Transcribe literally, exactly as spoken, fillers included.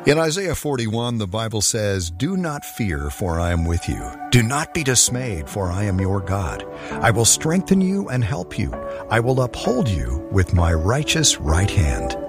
In Isaiah forty-one, the Bible says, "Do not fear, for I am with you. Do not be dismayed, for I am your God. I will strengthen you and help you. I will uphold you with my righteous right hand."